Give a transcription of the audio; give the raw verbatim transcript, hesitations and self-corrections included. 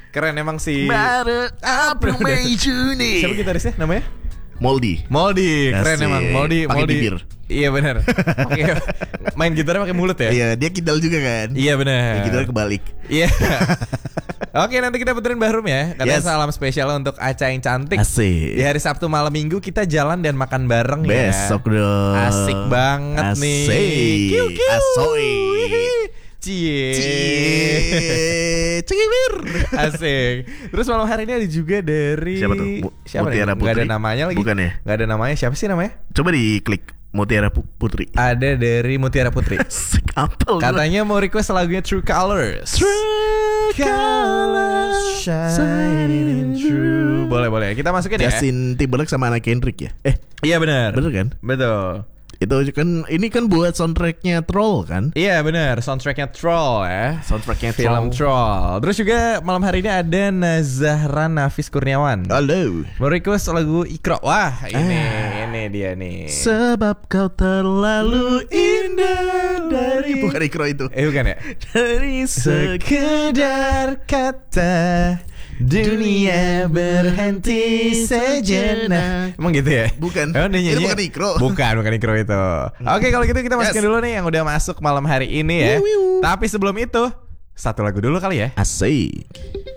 Keren emang sih. Maret, April, Mei, Juni. Siapa gitarisnya namanya? Moldy. Moldy, keren Asik. emang. Moldy, Pakai Moldy. bibir. Iya benar. Pakai main gitarnya pakai mulut ya? Iya, dia kidal juga kan. Iya benar. Kidal kebalik. Iya. Oke, nanti kita puterin Bahrum ya. Katanya Yes. salam spesial untuk Aca yang cantik. Asik. Di hari Sabtu malam Minggu kita jalan dan makan bareng ya. Besok dong. Asik banget nih. Asik. Kiu, kiu. Asoy. Cie. Cie. Cengibir. Asik. Terus malam hari ini ada juga dari Siapa tuh? Mu- siapa Mutiara nih? Gak ada Putri? namanya lagi. Bukan ya? Gak ada namanya. Siapa sih namanya? Coba diklik Mutiara Pu- Putri. Ada dari Mutiara Putri. Asik, apel. Katanya mau request lagunya True Colors. True Colors shining true. Boleh boleh. Kita masukin ya. Justin Timberlake sama Anna Kendrick ya. Eh, Iya benar. bener kan? Betul. Itu kan ini kan buat soundtracknya Troll kan? Iya benar. Soundtracknya Troll ya. Soundtracknya Film Troll. Terus juga malam hari ini ada Nazahra Nafis Kurniawan. Halo. Mau request lagu Ikro. Wah ini Ah. ini dia nih. Sebab kau terlalu indah dari bukan Ikro itu. Eh bukan ya? Dari Sekedar kata dunia berhenti sejenak. Emang gitu ya? Bukan. Emang dia Itu nyanyi? bukan Ikro. Bukan, bukan Ikro itu. Oke, kalau gitu kita masukin Yes. dulu nih yang udah masuk malam hari ini ya. Wiu, wiu. Tapi sebelum itu, satu lagu dulu kali ya. Asik.